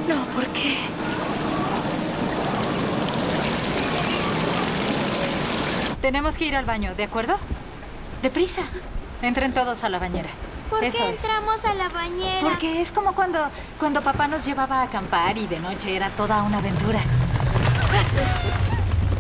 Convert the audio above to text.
No, ¿por qué? Tenemos que ir al baño, ¿de acuerdo? ¡Deprisa! Entren todos a la bañera. ¿Por Eso qué es. entramos a la bañera? Porque es como cuando papá nos llevaba a acampar y de noche era toda una aventura.